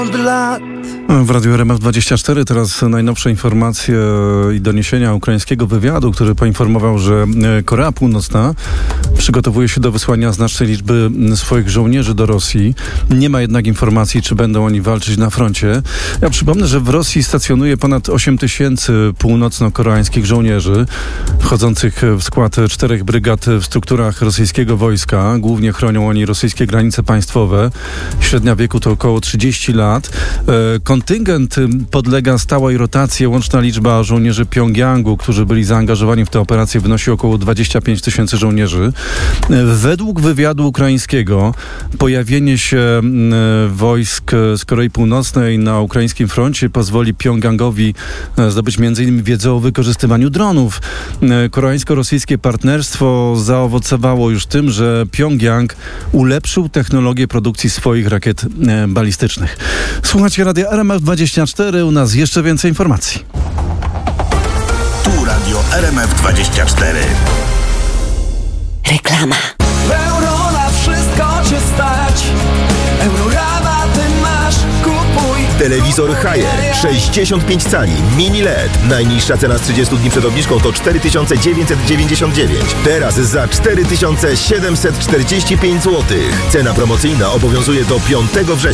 W Radiu RMF24 teraz najnowsze informacje i doniesienia ukraińskiego wywiadu, który poinformował, że Korea Północna przygotowuje się do wysłania znacznej liczby swoich żołnierzy do Rosji. Nie ma jednak informacji, czy będą oni walczyć na froncie. Ja przypomnę, że w Rosji stacjonuje ponad 8 tysięcy północno-koreańskich żołnierzy, wchodzących w skład 4 brygad w strukturach rosyjskiego wojska. Głównie chronią oni rosyjskie granice państwowe. Średnia wieku to około 30 lat. Kontyngent podlega stałej rotacji. Łączna liczba żołnierzy Pjongjangu, którzy byli zaangażowani w tę operację, wynosi około 25 tysięcy żołnierzy. Według wywiadu ukraińskiego pojawienie się wojsk z Korei Północnej na ukraińskim froncie pozwoli Pjongjangowi zdobyć m.in. wiedzę o wykorzystywaniu dronów. Koreańsko-rosyjskie partnerstwo zaowocowało już tym, że Pjongjang ulepszył technologię produkcji swoich rakiet balistycznych. Słuchajcie Radia RMF24, u nas jeszcze więcej informacji. Tu Radio RMF24. Reklama. Euro na wszystko cię stać. Eurorabaty masz, kupuj. Telewizor Haier 65 cali, mini LED. Najniższa cena z 30 dni przed obniżką to 4999. Teraz za 4745 zł. Cena promocyjna obowiązuje do 5 września.